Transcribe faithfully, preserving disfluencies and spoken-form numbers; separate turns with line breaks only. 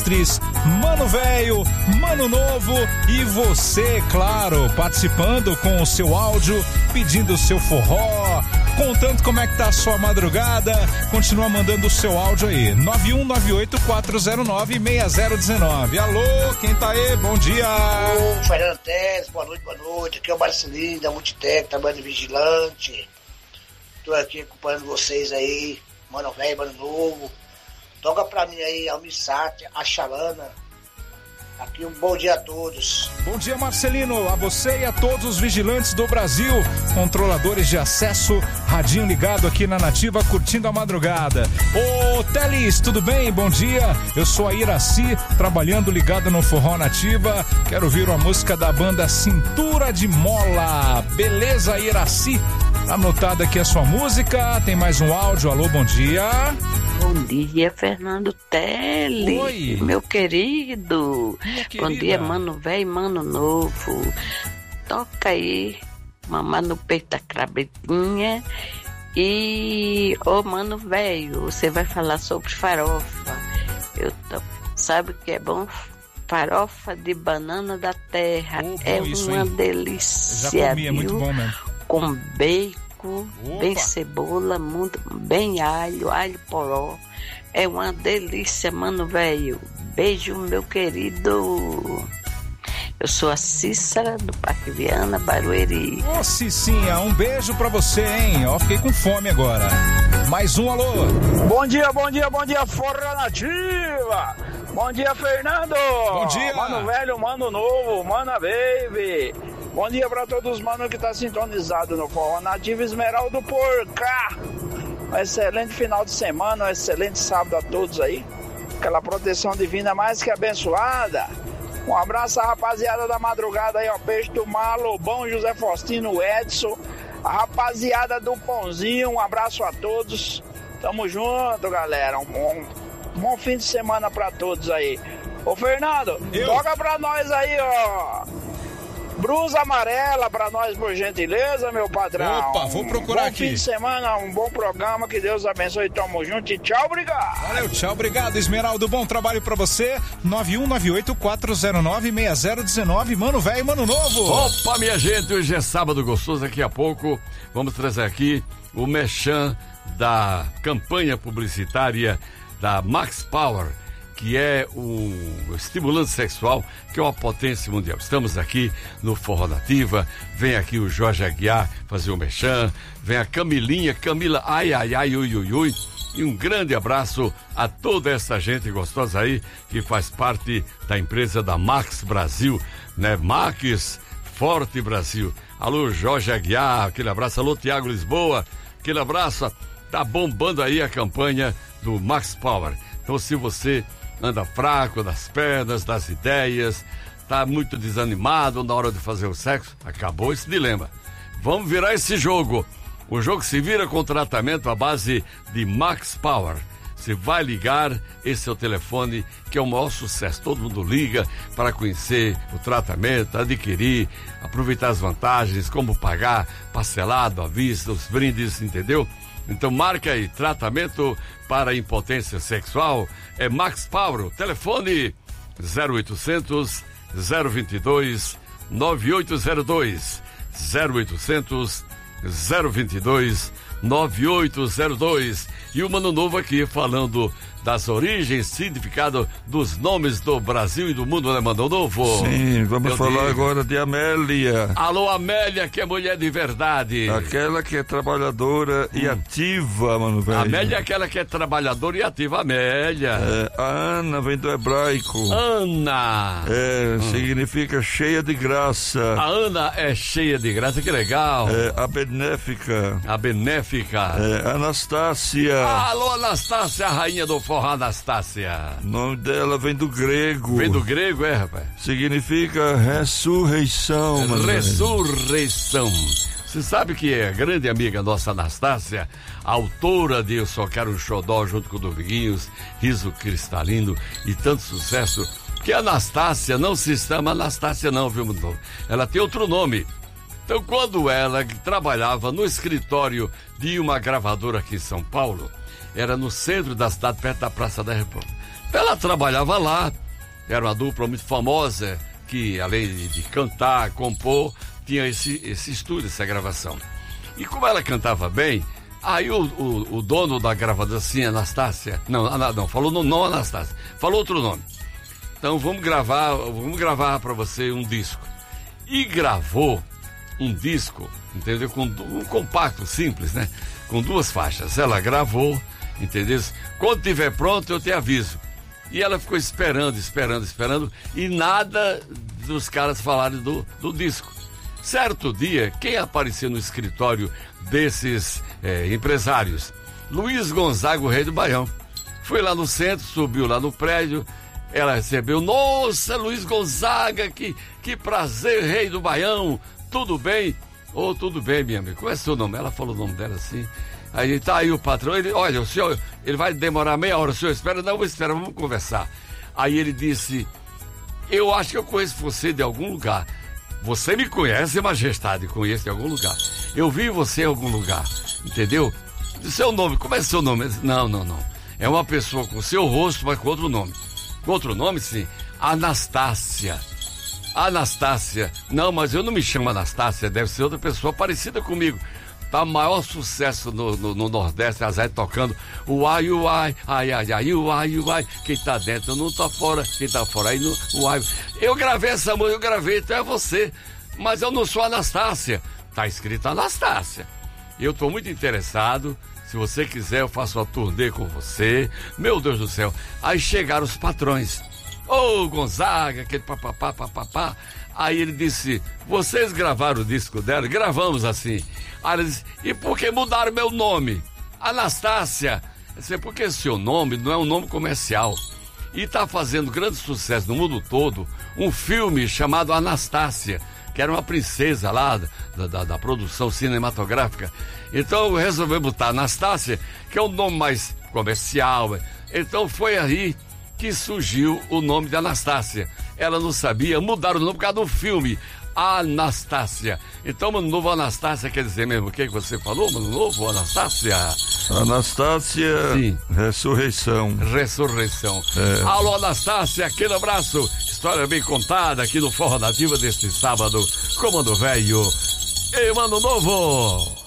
Mano Velho, Mano Novo e você, claro, participando com o seu áudio, pedindo o seu forró, contando como é que tá a sua madrugada. Continua mandando o seu áudio aí, nove um nove oito quatro zero nove seis zero um nove. Alô, quem tá aí? Bom dia.
Ô, Fernando Teles, boa noite, boa noite. Aqui é o Marcelinho da Multitec, trabalho de vigilante. Tô aqui acompanhando vocês aí, Mano Velho, Mano Novo. Toca pra mim aí, Almissate, a Xalana. Aqui um bom dia a todos.
Bom dia, Marcelino, a você e a todos os vigilantes do Brasil, controladores de acesso, radinho ligado aqui na Nativa, curtindo a madrugada. Ô, Teles, tudo bem? Bom dia, eu sou a Iraci, trabalhando ligado no Forró Nativa. Quero ouvir uma música da banda Cintura de Mola. Beleza, Iraci? Anotada aqui a sua música, tem mais um áudio. Alô, bom dia.
Bom dia, Fernando Teles.
Oi.
Meu querido.
Minha
Bom dia, Mano Velho, Mano Novo. Toca aí, mamar no peito da crabetinha. E, ô oh, Mano Velho, você vai falar sobre farofa. Eu tô, sabe o que é bom? Farofa de banana da terra. Oh, é isso, uma hein? Delícia.
Já comi, é muito bom mesmo.
Com bacon, Opa. bem cebola, muito, bem alho, alho poró. É uma delícia, Mano Velho. Beijo, meu querido. Eu sou a Cícera do Parque Viana, Barueri.
Ô, Cicinha, um beijo pra você, hein? Ó, fiquei com fome agora. Mais um alô.
Bom dia, bom dia, bom dia, Forró Nativa. Bom dia, Fernando.
Bom dia.
Mano Velho, Mano Novo, Mana Baby. Bom dia pra todos os manos que tá sintonizado no Forró Nativa Esmeraldo por cá. Um excelente final de semana, um excelente sábado a todos aí. Aquela proteção divina mais que abençoada. Um abraço à rapaziada da madrugada aí, ó. Peixe do Mar, Lobão, José Faustino, Edson. A rapaziada do Pãozinho, um abraço a todos. Tamo junto, galera. Um bom, um bom fim de semana pra todos aí. Ô, Fernando, Eu... toca pra nós aí, ó. Brusa amarela pra nós, por gentileza, meu patrão.
Opa, vou procurar
um bom
aqui.
Fim de semana, um bom programa, que Deus abençoe. Tamo junto e tchau, obrigado.
Valeu, tchau, obrigado, Esmeraldo. Bom trabalho pra você. nove um nove oito quatro zero nove seis zero um nove. Mano Velho, Mano Novo.
Opa, minha gente, hoje é sábado gostoso. Daqui a pouco vamos trazer aqui o merchan da campanha publicitária da Max Power, que é um estimulante sexual, que é uma potência mundial. Estamos aqui no Forró Nativa, vem aqui o Jorge Aguiar fazer o merchan, vem a Camilinha, Camila, ai, ai, ai, ui, ui, ui, e um grande abraço a toda essa gente gostosa aí, que faz parte da empresa da Max Brasil, né, Max Forte Brasil. Alô, Jorge Aguiar, aquele abraço, alô, Tiago Lisboa, aquele abraço, tá bombando aí a campanha do Max Power. Então, se você anda fraco das pernas, das ideias, tá muito desanimado na hora de fazer o sexo, acabou esse dilema. Vamos virar esse jogo. O jogo se vira com tratamento à base de Max Power. Você vai ligar, esse é o telefone que é o maior sucesso. Todo mundo liga para conhecer o tratamento, adquirir, aproveitar as vantagens, como pagar, parcelado, à vista, os brindes, entendeu? Então marca aí, tratamento para impotência sexual é Max Power, telefone zero oitocentos, zero vinte e dois, nove oito zero dois, zero oitocentos, zero vinte e dois, nove oito zero dois. E o Mano Novo aqui falando das origens, significado dos nomes do Brasil e do mundo, né, Mano Novo?
Sim, vamos
Meu
falar
Deus.
agora de Amélia.
Alô, Amélia, que é mulher de verdade.
Aquela que é trabalhadora hum. e ativa, Mano Velho.
Amélia é aquela que é trabalhadora e ativa, Amélia.
É, a Ana vem do hebraico.
Ana.
É, hum. significa cheia de graça.
A Ana é cheia de graça, que legal.
É, a benéfica.
A benéfica.
É, Anastácia.
Alô, Anastácia, a rainha do forró, Anastácia.
O nome dela vem do grego.
Vem do grego, é, rapaz?
Significa ressurreição, mano.
Ressurreição. Você sabe que é grande amiga nossa Anastácia, autora de Eu Só Quero um Xodó, junto com o Dominguinhos, Riso Cristalino e tanto sucesso, que a Anastácia não se chama Anastácia não, viu, meu? Ela tem outro nome. Então, quando ela trabalhava no escritório de uma gravadora aqui em São Paulo, era no centro da cidade, perto da Praça da República. Ela trabalhava lá, era uma dupla muito famosa, que além de, de cantar, compor, tinha esse, esse estúdio, essa gravação. E como ela cantava bem, aí o, o, o dono da gravadora, assim, Anastácia, não, não, falou no, não Anastácia, falou outro nome. Então vamos gravar, vamos gravar para você um disco. E gravou um disco, entendeu? Com um compacto simples, né? Com duas faixas. Ela gravou, entendeu? Quando tiver pronto eu te aviso. E ela ficou esperando, esperando, esperando, e nada dos caras falarem do, do disco. Certo dia, quem apareceu no escritório desses é, empresários? Luiz Gonzaga, o rei do Baião. Foi lá no centro, subiu lá no prédio, ela recebeu, nossa, Luiz Gonzaga, que, que prazer, rei do Baião, tudo bem? Ô, oh, tudo bem, minha amiga, qual é seu nome? Ela falou o nome dela assim. Aí tá aí o patrão, ele, olha, o senhor, ele vai demorar meia hora, o senhor espera? Não, espera, vamos conversar. Aí ele disse, eu acho que eu conheço você de algum lugar. Você me conhece, majestade, conheço de algum lugar. Eu vi você em algum lugar, entendeu? Seu nome, como é seu nome? Disse, não, não, não. É uma pessoa com seu rosto, mas com outro nome. Com outro nome, sim. Anastácia. Anastácia. Não, mas eu não me chamo Anastácia, deve ser outra pessoa parecida comigo. Tá maior sucesso no, no, no Nordeste, a Zé tocando o ai, o ai, ai, ai, ai, o ai, o ai. Quem tá dentro não tá fora, quem tá fora aí no o ai. Eu gravei essa música, eu gravei, então é você. Mas eu não sou Anastácia. Tá escrito Anastácia. Eu tô muito interessado. Se você quiser, eu faço uma turnê com você. Meu Deus do céu. Aí chegaram os patrões. Ô, oh, Gonzaga, aquele papapá, papapá. Aí ele disse, vocês gravaram o disco dela? Gravamos assim. Aí ele disse, e por que mudaram meu nome? Anastácia. Eu disse, porque seu nome não é um nome comercial. E está fazendo grande sucesso no mundo todo um filme chamado Anastácia, que era uma princesa lá da, da, da produção cinematográfica. Então eu resolvi botar Anastácia, que é um nome mais comercial. Então foi aí que surgiu o nome de Anastácia. Ela não sabia, mudaram o nome por causa do filme Anastácia. Então, Mano Novo, Anastácia quer dizer mesmo o que você falou, Mano Novo, Anastácia?
Anastácia, sim. Ressurreição.
Ressurreição.
É.
Alô, Anastácia, aquele abraço. História bem contada aqui no Forró Nativa deste sábado. Comando Velho e Mano Novo.